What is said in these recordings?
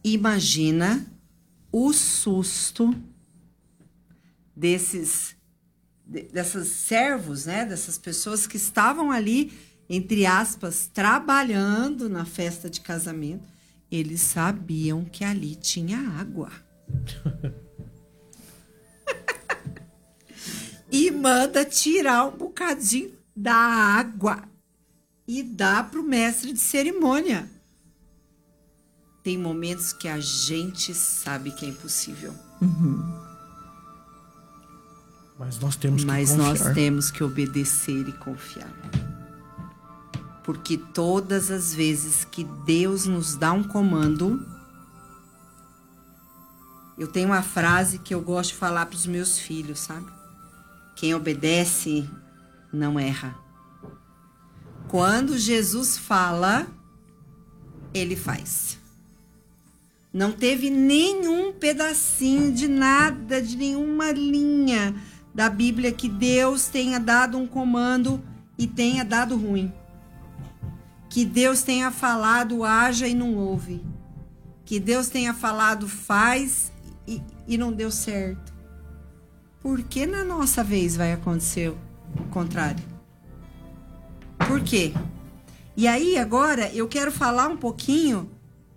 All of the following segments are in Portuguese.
Imagina o susto dessas servos, né? Dessas pessoas que estavam ali, entre aspas, trabalhando na festa de casamento. Eles sabiam que ali tinha água. E manda tirar um bocadinho da água e dá para o mestre de cerimônia. Tem momentos que a gente sabe que é impossível. Mas nós temos que Mas confiar. nós temos que obedecer e confiar. Porque todas as vezes que Deus nos dá um comando... Eu tenho uma frase que eu gosto de falar para os meus filhos, sabe? Quem obedece não erra. Quando Jesus fala, ele faz. Não teve nenhum pedacinho de nada, de nenhuma linha da Bíblia que Deus tenha dado um comando e tenha dado ruim. Que Deus tenha falado, haja e não houve. Que Deus tenha falado, faz e não deu certo. Por que na nossa vez vai acontecer o contrário? Por quê? E aí, agora, eu quero falar um pouquinho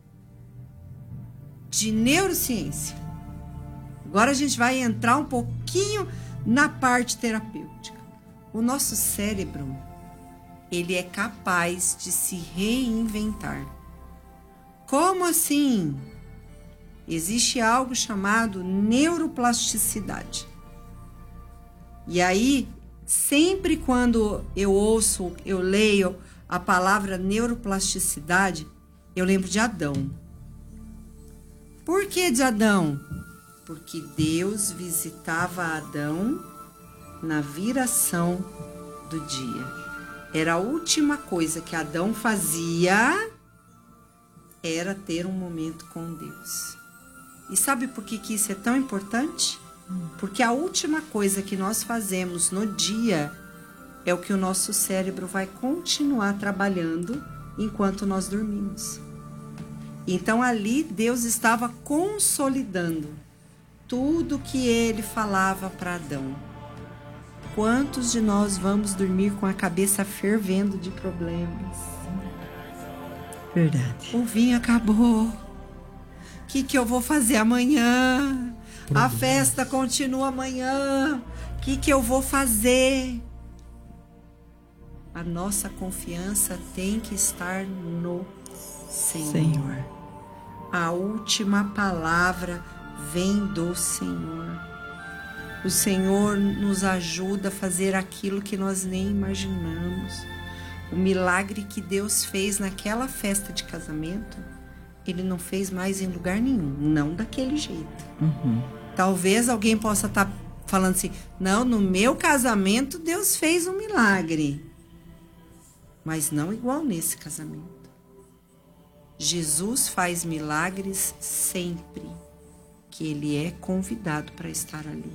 de neurociência. Agora a gente vai entrar um pouquinho na parte terapêutica. O nosso cérebro, ele é capaz de se reinventar. Como assim? Existe algo chamado neuroplasticidade. E aí, sempre quando eu leio a palavra neuroplasticidade, eu lembro de Adão. Por que de Adão? Porque Deus visitava Adão na viração do dia. Era a última coisa que Adão fazia, era ter um momento com Deus. E sabe por que isso é tão importante? Porque a última coisa que nós fazemos no dia é o que o nosso cérebro vai continuar trabalhando enquanto nós dormimos. Então ali Deus estava consolidando tudo que ele falava para Adão. Quantos de nós vamos dormir com a cabeça fervendo de problemas? Verdade. O vinho acabou. O que eu vou fazer amanhã? A festa continua amanhã. O que eu vou fazer? A nossa confiança tem que estar no Senhor. A última palavra vem do Senhor. O Senhor nos ajuda a fazer aquilo que nós nem imaginamos. O milagre que Deus fez naquela festa de casamento, Ele não fez mais em lugar nenhum. Não daquele jeito. Talvez alguém possa estar falando assim, não, no meu casamento Deus fez um milagre. Mas não igual nesse casamento. Jesus faz milagres sempre que Ele é convidado para estar ali.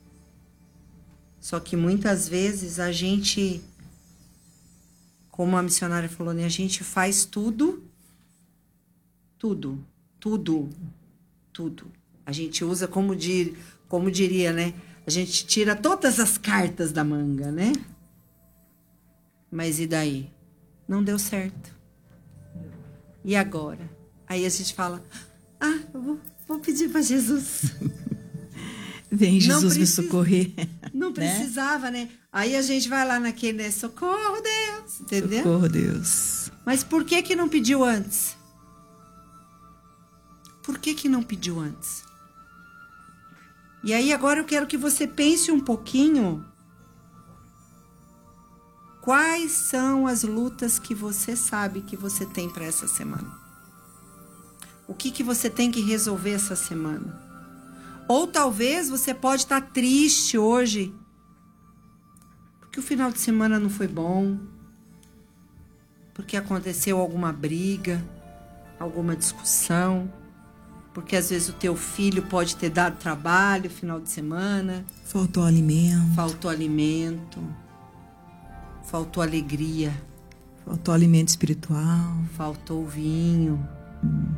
Só que muitas vezes a gente, como a missionária falou, né? A gente faz tudo. A gente usa, como diria, né? A gente tira todas as cartas da manga, né? Mas e daí? Não deu certo. E agora? Aí a gente fala, eu vou pedir para Jesus. Vem Jesus me socorrer. Não precisava, né? Aí a gente vai lá naquele, né? Socorro, Deus. Entendeu? Socorro, Deus. Mas por que não pediu antes? Por que não pediu antes? E aí agora eu quero que você pense um pouquinho. Quais são as lutas que você sabe que você tem para essa semana? O que você tem que resolver essa semana? Ou talvez você pode estar triste hoje, porque o final de semana não foi bom, porque aconteceu alguma briga, alguma discussão, porque às vezes o teu filho pode ter dado trabalho no final de semana. Faltou alimento. Faltou alegria. Faltou alimento espiritual. Faltou vinho.